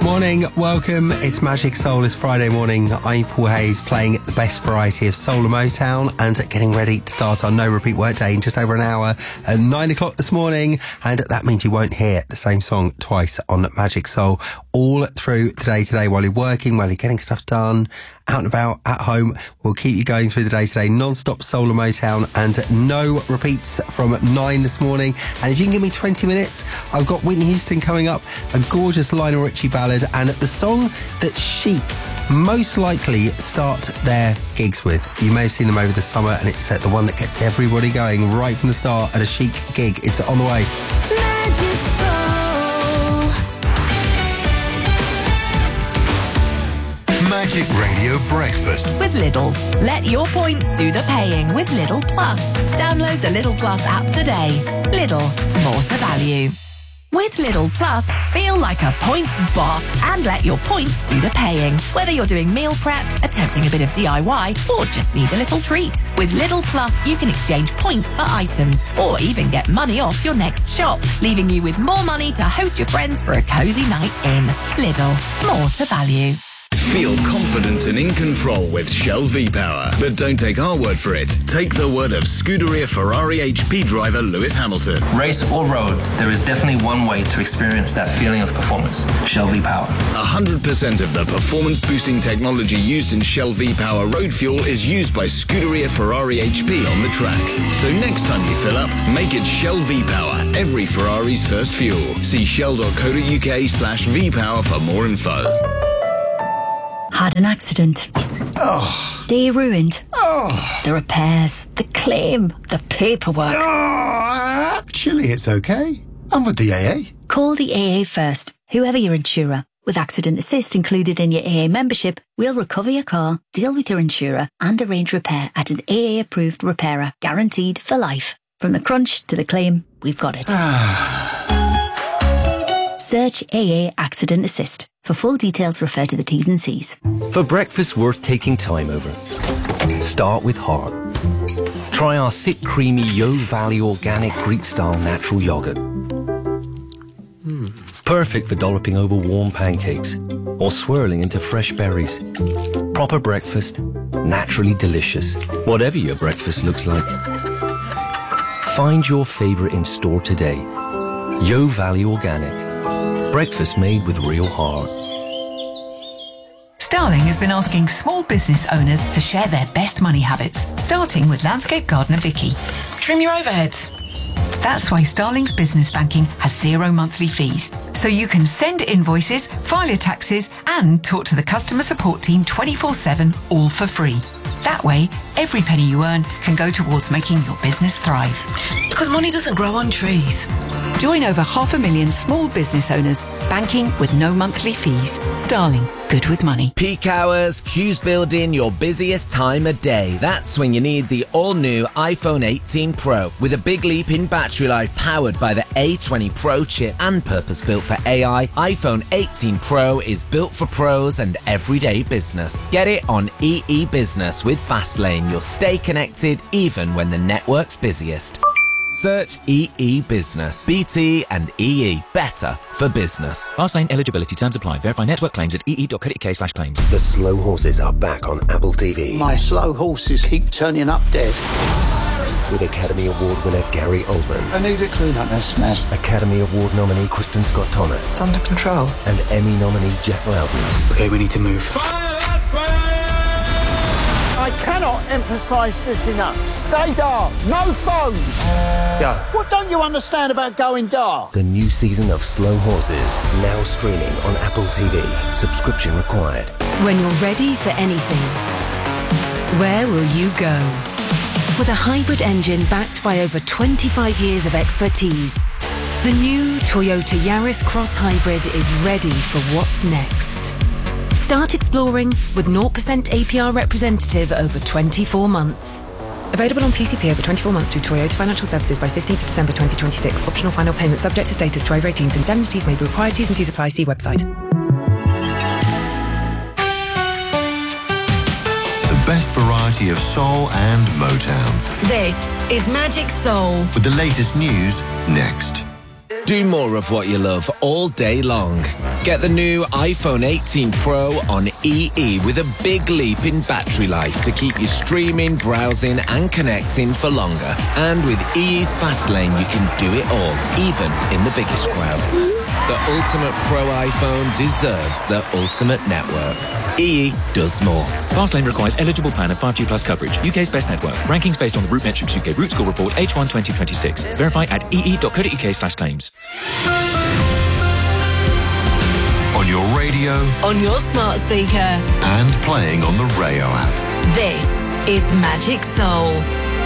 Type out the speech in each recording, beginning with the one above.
Morning, welcome. It's Magic Soul. It's Friday morning. I'm Paul Hayes, playing the best variety of soul and Motown and getting ready to start our no repeat workday in just over an hour at 9 o'clock this morning. And that means you won't hear the same song twice on Magic Soul all through the day today while you're working, while you're getting stuff done, out and about, at home. We'll keep you going through the day today. Non-stop soul and Motown and no repeats from 9 this morning. And if you can give me 20 minutes, I've got Whitney Houston coming up, a gorgeous Lionel Richie ballad, and the song that Chic most likely start their gigs with. You may have seen them over the summer, and it's the one that gets everybody going right from the start at a Chic gig. It's on the way. Magic Soul. Magic Radio Breakfast with Lidl. Let your points do the paying with Lidl Plus. Download the Lidl Plus app today. Lidl, more to value. With Lidl Plus, feel like a points boss and let your points do the paying. Whether you're doing meal prep, attempting a bit of DIY, or just need a little treat. With Lidl Plus, you can exchange points for items or even get money off your next shop, leaving you with more money to host your friends for a cosy night in. Lidl, more to value. Feel confident and in control with Shell V-Power. But don't take our word for it. Take the word of Scuderia Ferrari HP driver Lewis Hamilton. Race or road, there is definitely one way to experience that feeling of performance. Shell V-Power. 100% of the performance-boosting technology used in Shell V-Power road fuel is used by Scuderia Ferrari HP on the track. So next time you fill up, make it Shell V-Power, every Ferrari's first fuel. See shell.co.uk/V-Power for more info. Had an accident. Oh. Day ruined. Oh. The repairs, the claim, the paperwork. Oh, actually, it's okay. I'm with the AA. Call the AA first, whoever your insurer. With Accident Assist included in your AA membership, we'll recover your car, deal with your insurer, and arrange repair at an AA-approved repairer, guaranteed for life. From the crunch to the claim, we've got it. Search AA Accident Assist. For full details, refer to the T's and C's. For breakfast worth taking time over, start with heart. Try our thick, creamy Yo Valley organic Greek-style natural yogurt. Perfect for dolloping over warm pancakes or swirling into fresh berries. Proper breakfast, naturally delicious, whatever your breakfast looks like. Find your favourite in store today. Yo Valley Organic. Breakfast made with real heart. Starling has been asking small business owners to share their best money habits, starting with landscape gardener Vicky. Trim your overheads. That's why Starling's business banking has 0 monthly fees. So you can send invoices, file your taxes, and talk to the customer support team 24/7, all for free. That way, every penny you earn can go towards making your business thrive. Because money doesn't grow on trees. Join over 500,000 small business owners, banking with no monthly fees. Starling, good with money. Peak hours, queues building, your busiest time of day. That's when you need the all-new iPhone 18 Pro. With a big leap in battery life powered by the A20 Pro chip and purpose-built for AI, iPhone 18 Pro is built for pros and everyday business. Get it on EE Business with Fastlane. You'll stay connected even when the network's busiest. Search EE Business. BT and EE. Better for business. Fastlane eligibility terms apply. Verify network claims at ee.co.uk/claims. The Slow Horses are back on Apple TV. My slow horses keep turning up dead. With Academy Award winner Gary Oldman. I need to clean up this mess. Academy Award nominee Kristen Scott Thomas. It's under control. And Emmy nominee Jack Loudon. Okay, we need to move. I cannot emphasise this enough. Stay dark. No phones. Yeah. What don't you understand about going dark? The new season of Slow Horses, now streaming on Apple TV. Subscription required. When you're ready for anything, where will you go? With a hybrid engine backed by over 25 years of expertise, the new Toyota Yaris Cross Hybrid is ready for what's next. Start exploring with 0% APR representative over 24 months. Available on PCP over 24 months through Toyota Financial Services by 15th of December 2026. Optional final payment subject to status to over 18s. Indemnities may be required. T's and C's apply. See website. The best variety of soul and Motown. This is Magic Soul. With the latest news next. Do more of what you love all day long. Get the new iPhone 18 Pro on EE with a big leap in battery life to keep you streaming, browsing and connecting for longer. And with EE's Fast Lane, you can do it all, even in the biggest crowds. The ultimate Pro iPhone deserves the ultimate network. EE does more. Fastlane requires eligible plan and 5G plus coverage. UK's best network. Rankings based on the RootMetrics UK Root Score Report H1 2026. Verify at ee.co.uk/claims. On your radio. On your smart speaker. And playing on the Rayo app. This is Magic Soul.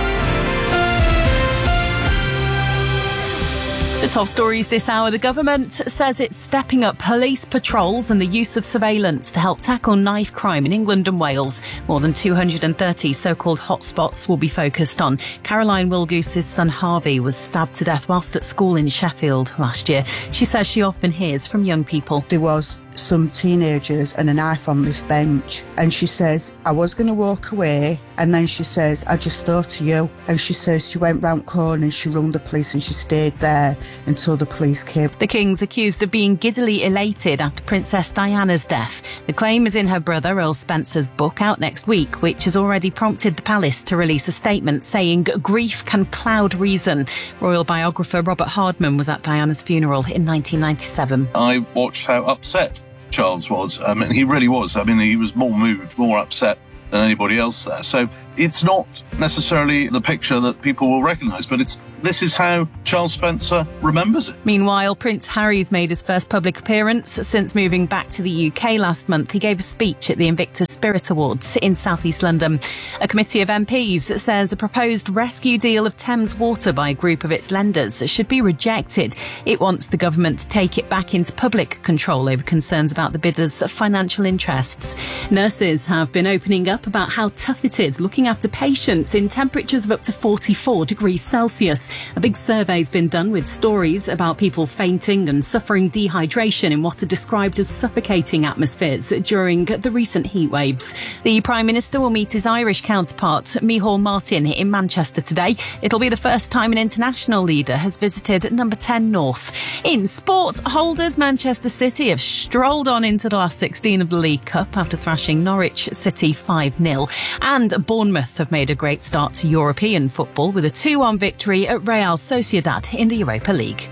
The top stories this hour. The government says it's stepping up police patrols and the use of surveillance to help tackle knife crime in England and Wales. More than 230 so-called hotspots will be focused on. Caroline Wilgoose's son Harvey was stabbed to death whilst at school in Sheffield last year. She says she often hears from young people. There was some teenagers and a knife on this bench, and she says, I was going to walk away, and then she says, I just thought of you. And she says she went round the corner and she rung the police and she stayed there until the police came. The King's accused of being giddily elated after Princess Diana's death. The claim is in her brother Earl Spencer's book out next week, which has already prompted the palace to release a statement saying grief can cloud reason. Royal biographer Robert Hardman was at Diana's funeral in 1997. I watched how upset Charles was. He really was. He was more moved, more upset than anybody else there. So it's not necessarily the picture that people will recognise, but this is how Charles Spencer remembers it. Meanwhile, Prince Harry's made his first public appearance since moving back to the UK last month. He gave a speech at the Invictus Spirit Awards in South East London. A committee of MPs says a proposed rescue deal of Thames Water by a group of its lenders should be rejected. It wants the government to take it back into public control over concerns about the bidders' financial interests. Nurses have been opening up about how tough it is looking after patients in temperatures of up to 44 degrees Celsius. A big survey's been done with stories about people fainting and suffering dehydration in what are described as suffocating atmospheres during the recent heat waves. The Prime Minister will meet his Irish counterpart, Micheál Martin, in Manchester today. It'll be the first time an international leader has visited number 10 North. In sport, holders Manchester City have strolled on into the last 16 of the League Cup after thrashing Norwich City 5-0. And Bournemouth have made a great start to European football with a 2-1 victory at Real Sociedad in the Europa League.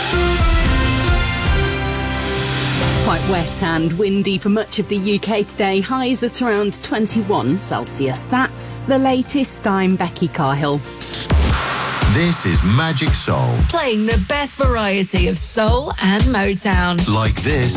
Quite wet and windy for much of the UK today. Highs at around 21 Celsius. That's the latest. I'm Becky Carhill. This is Magic Soul. Playing the best variety of soul and Motown. Like this.